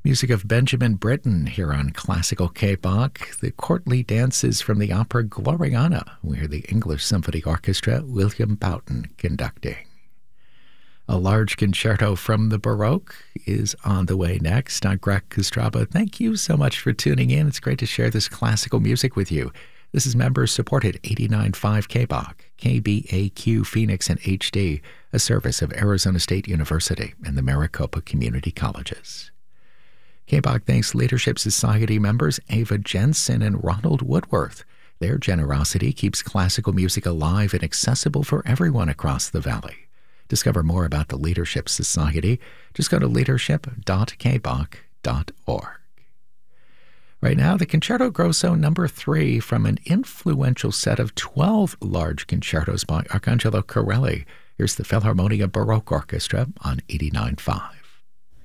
Music of Benjamin Britten here on Classical K-Bach. The courtly dances from the opera Gloriana. We hear the English Symphony Orchestra, William Boughton conducting. A large concerto from the Baroque is on the way next. I'm Greg Kostraba. Thank you so much for tuning in. It's great to share this classical music with you. This is members-supported 89.5 K-Bach, KBAQ Phoenix and HD, a service of Arizona State University and the Maricopa Community Colleges. K-Bach thanks Leadership Society members Ava Jensen and Ronald Woodworth. Their generosity keeps classical music alive and accessible for everyone across the valley. Discover more about the Leadership Society. Just go to leadership.kbach.org. Right now, the Concerto Grosso No. 3 from an influential set of 12 large concertos by Arcangelo Corelli. Here's the Philharmonia Baroque Orchestra on 89.5.